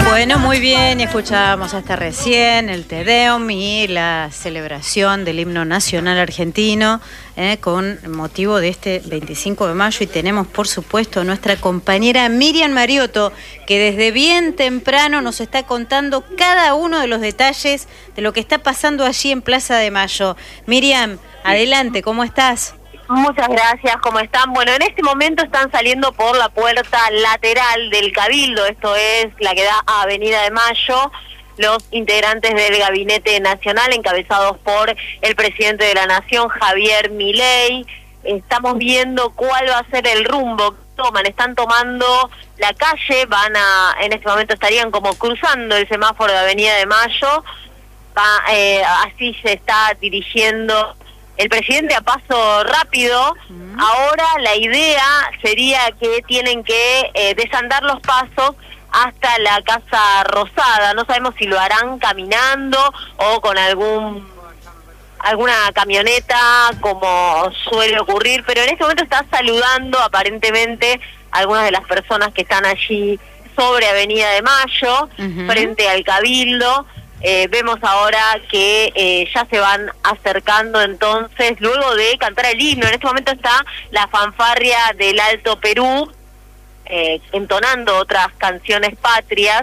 Bueno, muy bien, escuchábamos hasta recién el Te Deum y la celebración del himno nacional argentino con motivo de este 25 de mayo y tenemos por supuesto a nuestra compañera Miriam Mariotto que desde bien temprano nos está contando cada uno de los detalles de lo que está pasando allí en Plaza de Mayo. Miriam, adelante, ¿cómo estás? Muchas gracias, ¿cómo están? Bueno, en este momento están saliendo por la puerta lateral del Cabildo, esto es la que da a Avenida de Mayo, los integrantes del Gabinete Nacional encabezados por el presidente de la Nación, Javier Milei. Estamos viendo cuál va a ser el rumbo que toman, están tomando la calle, en este momento estarían como cruzando el semáforo de Avenida de Mayo, así se está dirigiendo el presidente a paso rápido. Ahora la idea sería que tienen que desandar los pasos hasta la Casa Rosada. No sabemos si lo harán caminando o con alguna camioneta, como suele ocurrir, pero en este momento está saludando aparentemente a algunas de las personas que están allí sobre Avenida de Mayo, frente al Cabildo. Vemos ahora que ya se van acercando entonces, luego de cantar el himno. En este momento está la fanfarria del Alto Perú, entonando otras canciones patrias,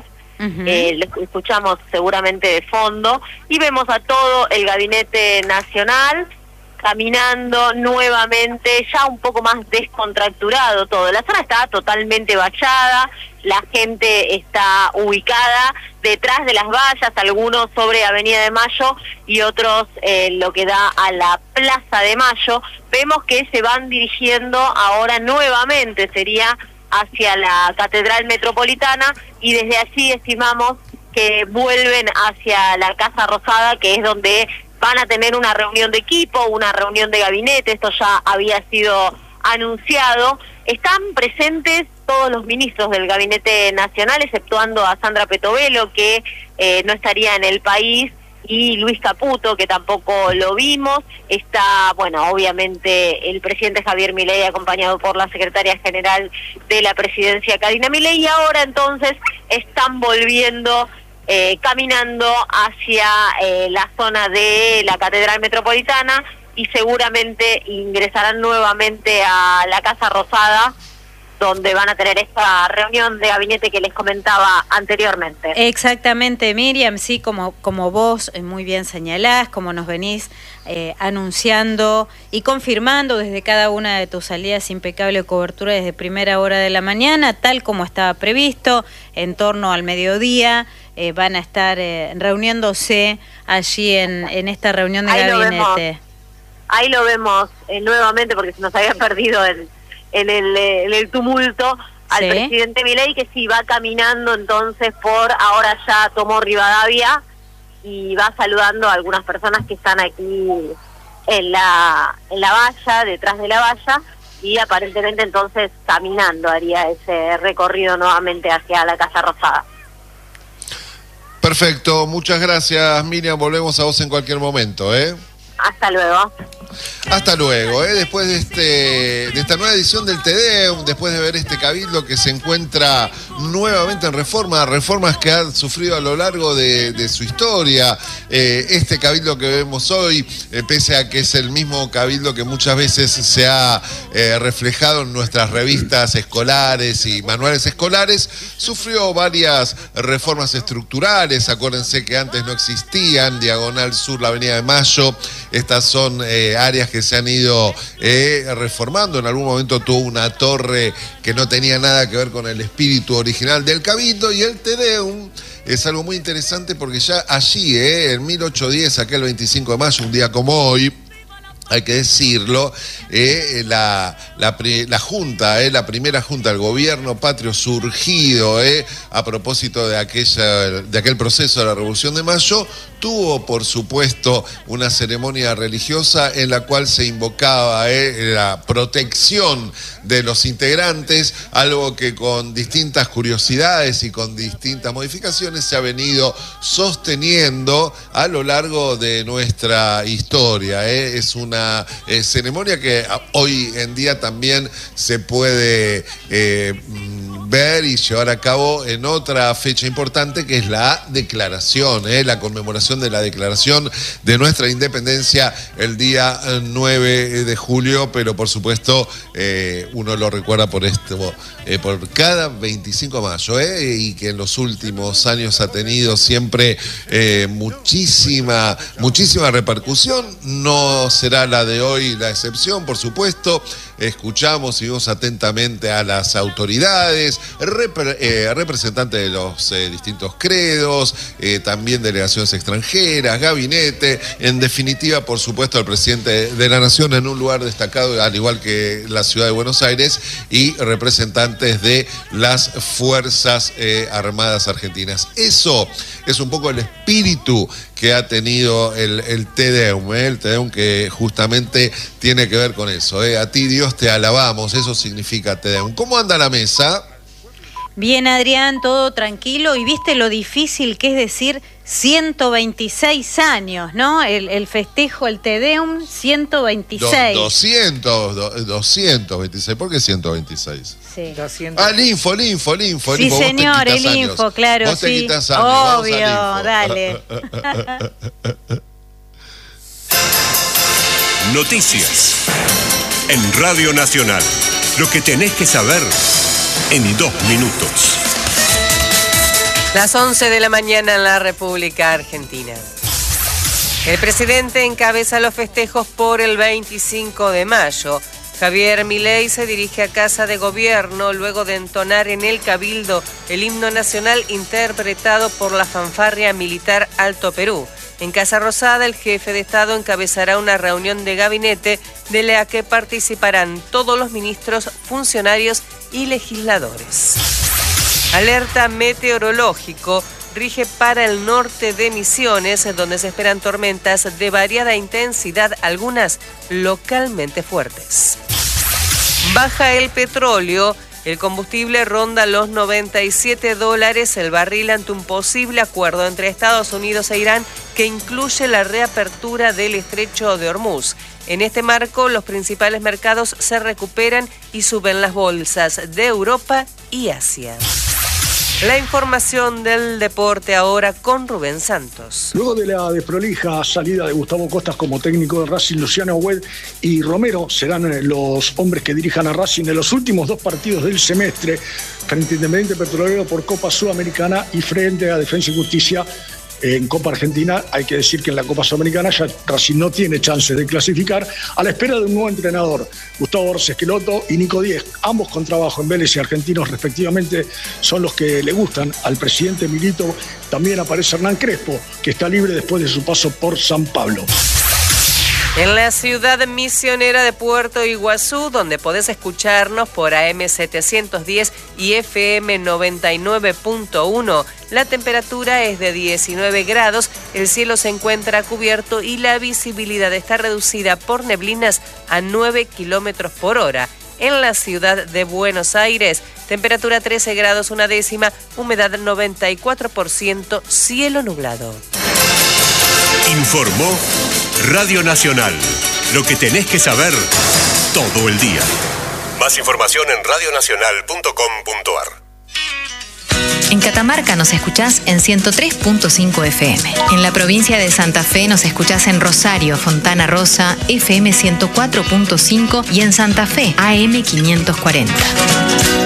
lo escuchamos seguramente de fondo, y vemos a todo el Gabinete Nacional caminando nuevamente, ya un poco más descontracturado todo. La zona está totalmente vallada, la gente está ubicada detrás de las vallas, algunos sobre Avenida de Mayo y otros lo que da a la Plaza de Mayo. Vemos que se van dirigiendo ahora nuevamente, sería hacia la Catedral Metropolitana, y desde allí estimamos que vuelven hacia la Casa Rosada, que es donde van a tener una reunión de equipo, una reunión de gabinete. Esto ya había sido anunciado. Están presentes todos los ministros del Gabinete Nacional, exceptuando a Sandra Petovelo, que no estaría en el país, y Luis Caputo, que tampoco lo vimos. Está, bueno, obviamente el presidente Javier Milei, acompañado por la secretaria general de la presidencia, Karina Milei, y ahora entonces están volviendo caminando hacia la zona de la Catedral Metropolitana y seguramente ingresarán nuevamente a la Casa Rosada, donde van a tener esta reunión de gabinete que les comentaba anteriormente. Exactamente, Miriam, sí, como vos muy bien señalás, como nos venís anunciando y confirmando desde cada una de tus salidas, impecable cobertura desde primera hora de la mañana, tal como estaba previsto, en torno al mediodía, van a estar reuniéndose allí en esta reunión de gabinete. Ahí lo vemos nuevamente, porque se nos había perdido en el tumulto al presidente Milei, que sí va caminando entonces ahora ya tomó Rivadavia y va saludando a algunas personas que están aquí en la valla, detrás de la valla, y aparentemente entonces caminando haría ese recorrido nuevamente hacia la Casa Rosada. Perfecto, muchas gracias, Miriam, volvemos a vos en cualquier momento, Hasta luego. Hasta luego, después de esta nueva edición del Te Deum, después de ver este cabildo que se encuentra nuevamente en reformas que han sufrido a lo largo de su historia. Este cabildo que vemos hoy, pese a que es el mismo cabildo que muchas veces se ha reflejado en nuestras revistas escolares y manuales escolares, sufrió varias reformas estructurales. Acuérdense que antes no existían, Diagonal Sur, la Avenida de Mayo. Estas son áreas que se han ido reformando. En algún momento tuvo una torre que no tenía nada que ver con el espíritu original del Cabildo, y el Te Deum es algo muy interesante porque ya allí, en 1810, aquel 25 de mayo, un día como hoy, hay que decirlo, la Junta, la primera Junta del Gobierno Patrio surgido a propósito de aquel proceso de la Revolución de Mayo, tuvo, por supuesto, una ceremonia religiosa en la cual se invocaba la protección de los integrantes, algo que con distintas curiosidades y con distintas modificaciones se ha venido sosteniendo a lo largo de nuestra historia. Es una una ceremonia que hoy en día también se puede ver y llevar a cabo en otra fecha importante, que es la declaración, la conmemoración de la declaración de nuestra independencia el día 9 de julio, pero por supuesto uno lo recuerda por esto, por cada 25 de mayo, y que en los últimos años ha tenido siempre muchísima repercusión. No será la de hoy la excepción, por supuesto. Escuchamos y vimos atentamente a las autoridades, representantes de los distintos credos, también delegaciones extranjeras, gabinete, en definitiva, por supuesto, al presidente de la Nación en un lugar destacado, al igual que la ciudad de Buenos Aires, y representantes de las Fuerzas Armadas Argentinas. Eso es un poco el espíritu que ha tenido el Te Deum, que justamente tiene que ver con eso. A ti, Dios, te alabamos, eso significa Te Deum. ¿Cómo anda la mesa? Bien, Adrián, todo tranquilo. Y viste lo difícil que es decir 126 años, ¿no? El festejo, el Te Deum, 126. 226. ¿Por qué 126? Sí. 200. Ah, el info. Sí, señor, el info, claro, vos te sí. quitas años. Obvio, dale. Noticias en Radio Nacional. Lo que tenés que saber en 2 minutos. Las 11 de la mañana en la República Argentina. El presidente encabeza los festejos por el 25 de mayo. Javier Milei se dirige a Casa de Gobierno luego de entonar en el Cabildo el himno nacional interpretado por la fanfarria militar Alto Perú. En Casa Rosada, el jefe de Estado encabezará una reunión de gabinete de la que participarán todos los ministros, funcionarios y legisladores. Alerta meteorológico rige para el norte de Misiones, donde se esperan tormentas de variada intensidad, algunas localmente fuertes. Baja el petróleo. El combustible ronda los $97 el barril ante un posible acuerdo entre Estados Unidos e Irán que incluye la reapertura del estrecho de Hormuz. En este marco, los principales mercados se recuperan y suben las bolsas de Europa y Asia. La información del deporte ahora con Rubén Santos. Luego de la desprolija salida de Gustavo Costas como técnico de Racing, Luciano Hued y Romero serán los hombres que dirijan a Racing en los últimos 2 partidos del semestre, frente a Independiente Petrolero por Copa Sudamericana y frente a Defensa y Justicia en Copa Argentina. Hay que decir que en la Copa Sudamericana ya Racing no tiene chances de clasificar, a la espera de un nuevo entrenador. Gustavo Borges Esqueloto y Nico Díez, ambos con trabajo en Vélez y Argentinos respectivamente, son los que le gustan al presidente Milito. También aparece Hernán Crespo, que está libre después de su paso por San Pablo. En la ciudad misionera de Puerto Iguazú, donde podés escucharnos por AM 710 y FM 99.1, la temperatura es de 19 grados, el cielo se encuentra cubierto y la visibilidad está reducida por neblinas a 9 kilómetros por hora. En la ciudad de Buenos Aires, temperatura 13 grados 1/10, humedad 94%, cielo nublado. Informó Radio Nacional. Lo que tenés que saber todo el día. Más información en radionacional.com.ar. En Catamarca nos escuchás en 103.5 FM. En la provincia de Santa Fe nos escuchás en Rosario, Fontana Rosa, FM 104.5 y en Santa Fe, AM 540.